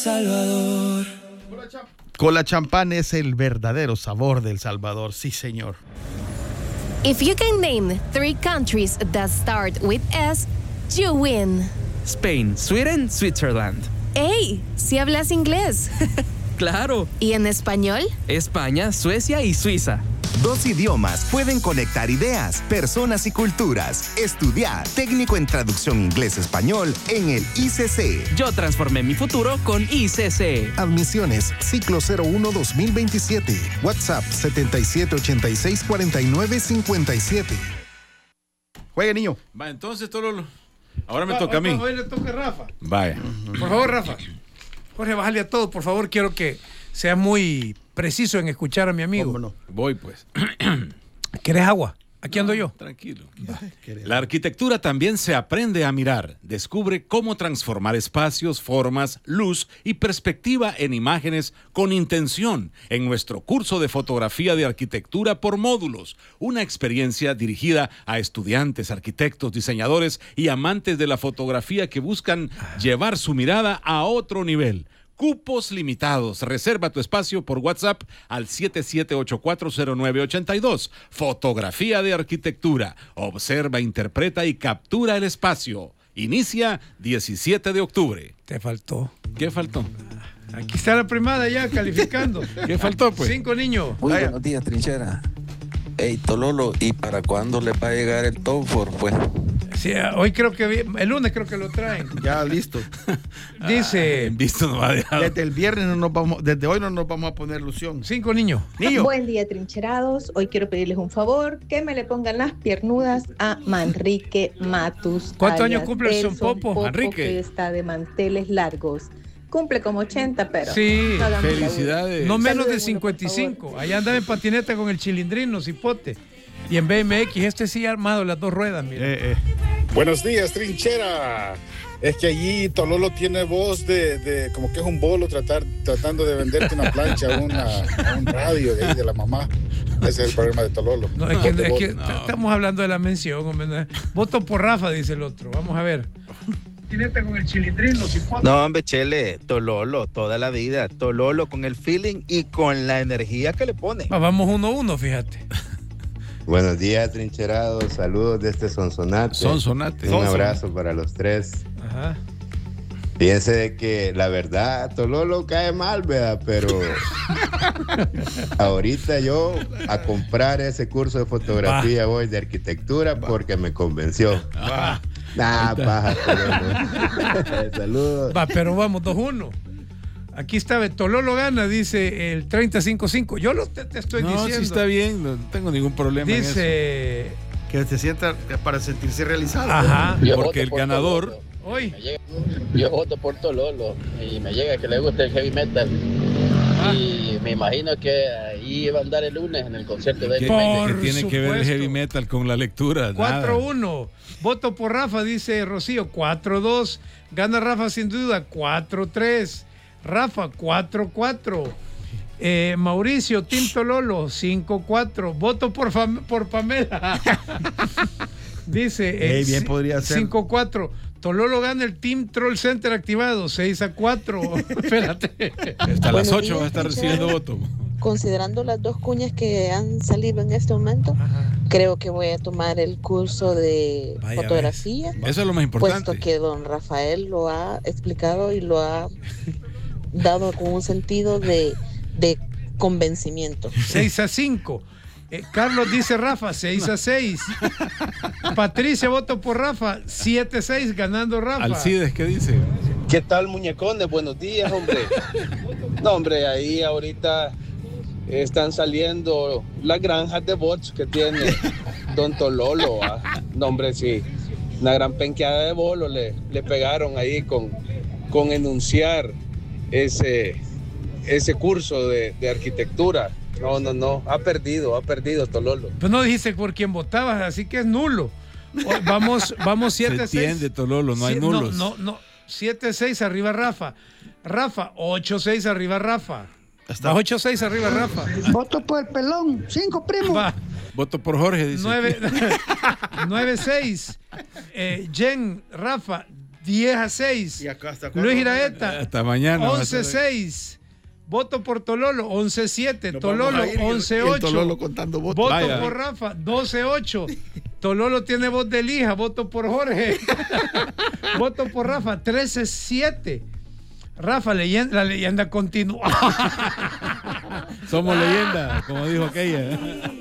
Salvador. Cola champán es el verdadero sabor del Salvador, sí señor. If you can name 3 countries that start with S, you win. Spain, Sweden, Switzerland. ¡Ey! ¿Sí hablas inglés? Claro. ¿Y en español? España, Suecia y Suiza. 2 idiomas pueden conectar ideas, personas y culturas. Estudiar técnico en traducción inglés-español en el ICC. Yo transformé mi futuro con ICC. Admisiones, ciclo 01-2027. WhatsApp 7786-4957. Juegue, niño. Va, entonces, Tololo. Ahora me toca a mí. Hoy le toca a Rafa. Vaya. Por favor, Rafa. Jorge, bájale a todo, por favor. Quiero que seas muy preciso en escuchar a mi amigo. ¿Cómo no? Voy, pues. ¿Querés agua? Aquí ando yo. Tranquilo. La arquitectura también se aprende a mirar. Descubre cómo transformar espacios, formas, luz y perspectiva en imágenes con intención en nuestro curso de fotografía de arquitectura por módulos. Una experiencia dirigida a estudiantes, arquitectos, diseñadores y amantes de la fotografía que buscan llevar su mirada a otro nivel. Cupos limitados. Reserva tu espacio por WhatsApp al 77840982. Fotografía de arquitectura. Observa, interpreta y captura el espacio. Inicia 17 de octubre. Te faltó. ¿Qué faltó? Aquí está la primada ya calificando. ¿Qué faltó, pues? 5 niños. Muy buenos días, Trinchera. Ey, Tololo, ¿y para cuándo le va a llegar el Tofor, pues? Sí, hoy creo que, el lunes creo que lo traen. Ya listo. Dice, Visto no va a dejar. Desde el viernes desde hoy no nos vamos a poner ilusión. 5 niños. Niño. Buen día, trincherados. Hoy quiero pedirles un favor, que me le pongan las piernudas a Manrique Matus. ¿Cuántos alias años cumple el Son Popo, Manrique? Que está de manteles largos. Cumple como 80, pero Sí, no hagamos la Felicidades. no menos de Salúdenlo, por 55. Allá andaba en patineta con el chilindrino, cipote. Y en BMX, este sí ha armado las 2 ruedas, mira. Buenos días, Trinchera. Es que allí Tololo tiene voz de como que es un bolo tratando de venderte una plancha a un radio de ahí de la mamá. Ese es el problema de Tololo. No, es que estamos hablando de la mención, hombre. ¿No? Voto por Rafa, dice el otro. Vamos a ver. Patineta con el chilindrino, cipote. No, hombre, Chele, Tololo, toda la vida. Tololo con el feeling y con la energía que le pone. Vamos 1-1, fíjate. Buenos días, trincherados. Saludos desde Sonsonate. Sonsonate. Un abrazo para los 3. Ajá. Fíjense de que la verdad, Tololo cae mal, ¿verdad? Pero ahorita yo a comprar ese curso de fotografía voy de arquitectura porque me convenció. Paja, Tololo. Saludos. Va, pero vamos 2-1. Aquí está, Tololo gana, dice el 30-5-5. Yo te estoy diciendo. No, sí está bien, no tengo ningún problema dice, en eso. Que se sienta para sentirse realizado. Ajá. Porque el ganador... Hoy. Yo voto por Tololo y me llega que le gusta el heavy metal. Y me imagino que ahí va a andar el lunes en el concierto de ¿Qué tiene que ver el heavy metal con la lectura? 4-1. Voto por Rafa, dice Rocío. 4-2. Gana Rafa sin duda. 4-3. Rafa, 4-4. Mauricio, Team Tololo, 5-4. Voto por Pamela. Dice, bien podría ser. 5-4. Tololo gana el Team Troll Center activado, 6-4. Espérate. Hasta las 8 va a estar recibiendo votos. Considerando las 2 cuñas que han salido en este momento, creo que voy a tomar el curso de fotografía. Eso es lo más importante. Puesto que don Rafael lo ha explicado y lo ha dado con un sentido de convencimiento. 6-5. Carlos dice Rafa, 6-6. Patricia, voto por Rafa, 7-6, ganando Rafa. Alcides, ¿qué dice? ¿Qué tal, muñecones? Buenos días, hombre. No, hombre, ahí ahorita están saliendo las granjas de bots que tiene don Tololo. No, hombre, sí. Una gran penqueada de bolo le pegaron ahí con enunciar ese curso de arquitectura. No, ha perdido Tololo. Pues no dijiste por quién votabas, así que es nulo. Vamos 7-6. Se entiende, Tololo, no hay nulos. No, 7-6 arriba Rafa. Rafa, 8-6 arriba Rafa. Va 8-6 arriba Rafa. Voto por el pelón, 5 primos. Va. Voto por Jorge, dice. 9-6. Jen, Rafa, 10-6. Hasta Luis Iraeta. Hasta mañana. 11-6. Voto por Tololo, 11-7. Tololo, 11-8. Tololo contando votos. Voto por Rafa, 12-8. Tololo tiene voz de lija. Voto por Jorge. Voto por Rafa, 13-7. Rafa, la leyenda continúa. Somos leyenda, como dijo aquella.